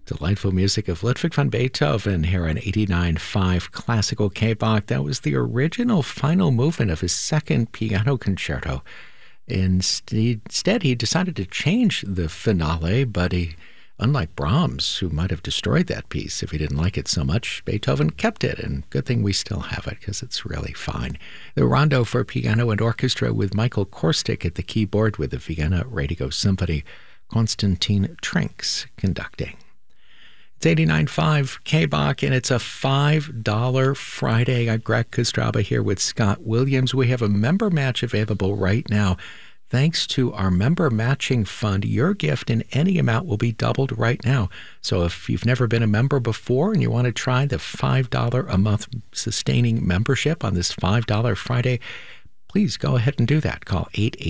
Delightful music of Ludwig van Beethoven here on 89.5 Classical K-Bach. That was the original final movement of his second piano concerto. Instead, he decided to change the finale, but unlike Brahms, who might have destroyed that piece if he didn't like it so much, Beethoven kept it, and good thing we still have it because it's really fine. The Rondo for piano and orchestra with Michael Korstic at the keyboard with the Vienna Radio Symphony, Konstantin Trinks conducting. It's 89.5 K-Bach, and it's a $5 Friday. I'm Greg Kostraba here with Scott Williams. We have a member match available right now. Thanks to our member matching fund, your gift in any amount will be doubled right now. So if you've never been a member before and you want to try the $5 a month sustaining membership on this $5 Friday, please go ahead and do that. Call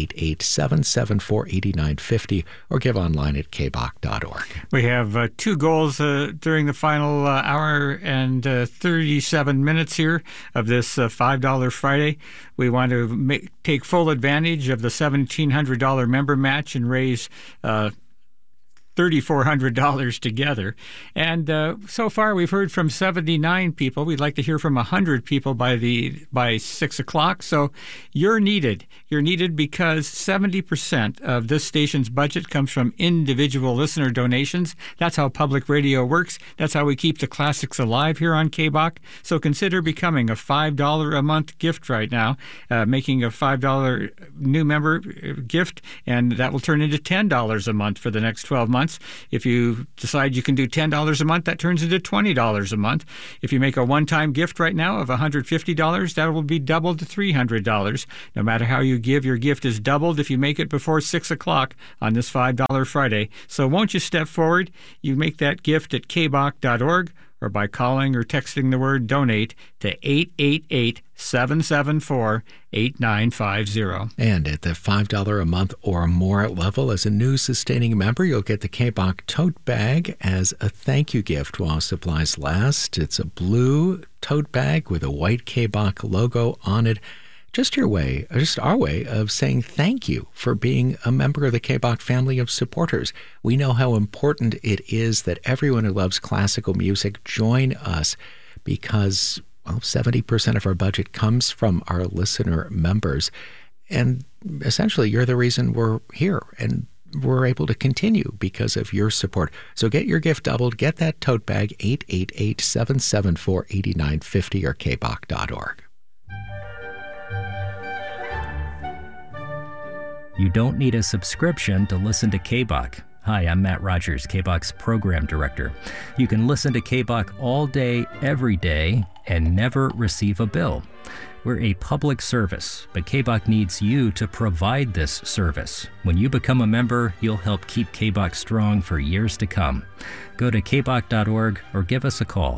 888-774-8950 or give online at kbach.org. We have two goals during the final hour and 37 minutes here of this $5 Friday. We want to take full advantage of the $1,700 member match and raise $3,400 together. And so far, we've heard from 79 people. We'd like to hear from 100 people by 6 o'clock. So you're needed. You're needed because 70% of this station's budget comes from individual listener donations. That's how public radio works. That's how we keep the classics alive here on K-Bach. So consider becoming a $5 a month gift right now, making a $5 new member gift, and that will turn into $10 a month for the next 12 months. If you decide you can do $10 a month, that turns into $20 a month. If you make a one-time gift right now of $150, that will be doubled to $300. No matter how you give, your gift is doubled if you make it before 6 o'clock on this $5 Friday. So won't you step forward? You make that gift at kbach.org or by calling or texting the word donate to 888-774-8950. And at the $5 a month or more level, as a new sustaining member, you'll get the K-Bach tote bag as a thank you gift while supplies last. It's a blue tote bag with a white K-Bach logo on it. Just our way of saying thank you for being a member of the K-Bach family of supporters. We know how important it is that everyone who loves classical music join us because, 70% of our budget comes from our listener members. And essentially, you're the reason we're here and we're able to continue because of your support. So get your gift doubled. Get that tote bag, 888-774-8950 or kbach.org. You don't need a subscription to listen to K-Bach. Hi, I'm Matt Rogers, K-Bach's program director. You can listen to K-Bach all day, every day, and never receive a bill. We're a public service, but K-Bach needs you to provide this service. When you become a member, you'll help keep K-Bach strong for years to come. Go to kbach.org or give us a call,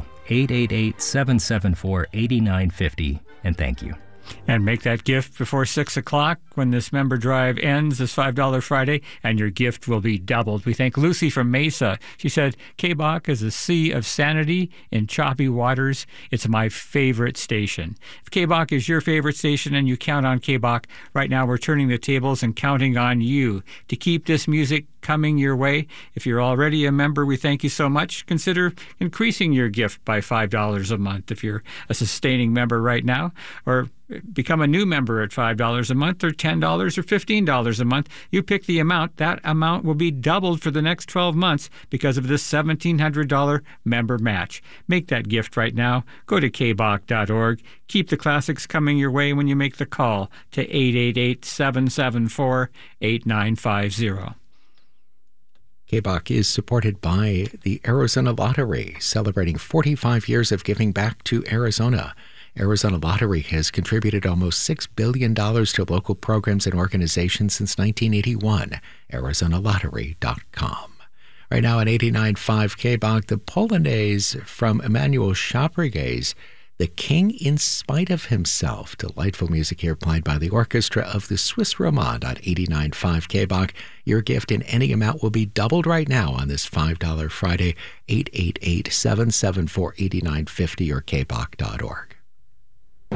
888-774-8950, and thank you. And make that gift before 6 o'clock when this member drive ends, this $5 Friday, and your gift will be doubled. We thank Lucy from Mesa. She said, K-Bach is a sea of sanity in choppy waters. It's my favorite station. If K-Bach is your favorite station and you count on K-Bach, right now we're turning the tables and counting on you to keep this music coming your way. If you're already a member, we thank you so much. Consider increasing your gift by $5 a month if you're a sustaining member right now, or become a new member at $5 a month or $10 or $15 a month. You pick the amount. That amount will be doubled for the next 12 months because of this $1,700 member match. Make that gift right now. Go to kbach.org. Keep the classics coming your way when you make the call to 888-774-8950. K-Bach is supported by the Arizona Lottery, celebrating 45 years of giving back to Arizona. Arizona Lottery has contributed almost $6 billion to local programs and organizations since 1981. ArizonaLottery.com. Right now on 89.5 K-Bach, the Polonaise from Emmanuel Chabrigas, The King in Spite of Himself. Delightful music here played by the orchestra of the Swiss Romand on 89.5 K-Bach. Your gift in any amount will be doubled right now on this $5 Friday, 888-774-8950 or kbach.org.